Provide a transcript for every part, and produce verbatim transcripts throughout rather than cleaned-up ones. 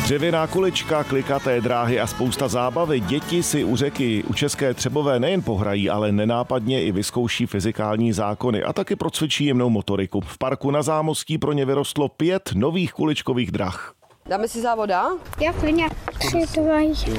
Dřevěná kulička, klikaté dráhy a spousta zábavy. Děti si u řeky, u České Třebové nejen pohrají, ale nenápadně i vyzkouší fyzikální zákony a taky procvičí jemnou motoriku. V parku na Zámostí pro ně vyrostlo pět nových kuličkových drah. Dáme si závoda? Já plně. Tři, dva,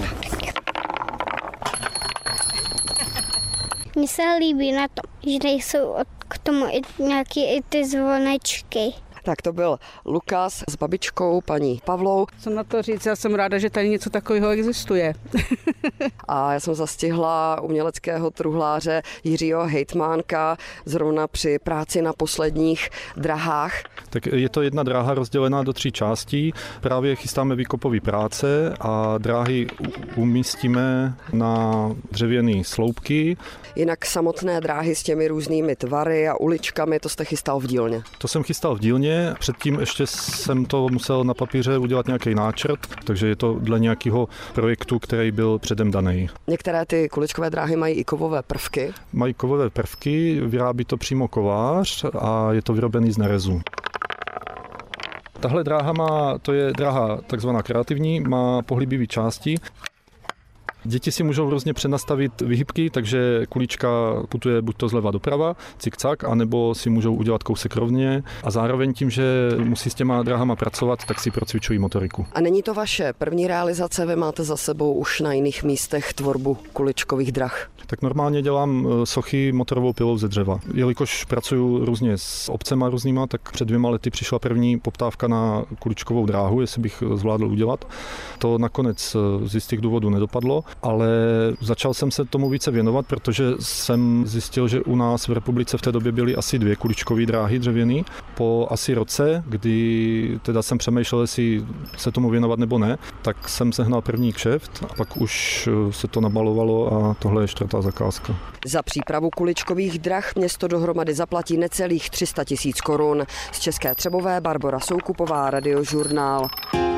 Mně se líbí na tom, že jsou k tomu i nějaké i ty zvonečky. Tak to byl Lukas s babičkou, paní Pavlou. Co na to říct, já jsem ráda, že tady něco takového existuje. A já jsem zastihla uměleckého truhláře Jiřího Hejtmánka zrovna při práci na posledních drahách. Tak je to jedna dráha rozdělená do tří částí. Právě chystáme výkopové práce a dráhy umístíme na dřevěné sloupky. Jinak samotné dráhy s těmi různými tvary a uličkami, to jste chystal v dílně? To jsem chystal v dílně. Předtím ještě jsem to musel na papíře udělat nějaký náčrt, takže je to dle nějakého projektu, který byl předem daný. Některé ty kuličkové dráhy mají i kovové prvky. Mají kovové prvky, vyrábí to přímo kovář a je to vyrobený z nerezu. Tahle dráha má, to je dráha takzvaná kreativní, má pohyblivé části. Děti si můžou různě přenastavit vyhybky, takže kulička putuje buď to zleva doprava, cikcak, anebo si můžou udělat kousek rovně a zároveň tím, že musí s těma dráhama pracovat, tak si procvičují motoriku. A není to vaše první realizace, vy máte za sebou už na jiných místech tvorbu kuličkových drah? Tak normálně dělám sochy motorovou pilou ze dřeva. Jelikož pracuju různě s obcema různýma, tak před dvěma lety přišla první poptávka na kuličkovou dráhu, jestli bych zvládl udělat. To nakonec z jistých důvodů nedopadlo, ale začal jsem se tomu více věnovat, protože jsem zjistil, že u nás v republice v té době byly asi dvě kuličkové dráhy dřevěný. Po asi roce, kdy teda jsem přemýšlel, jestli se tomu věnovat nebo ne, tak jsem sehnal první kšeft a pak už se to nabalovalo a tohle je čtvrtá zakázka. Za přípravu kuličkových drah město dohromady zaplatí necelých tři sta tisíc korun. Z České Třebové Barbora Soukupová, Radiožurnál.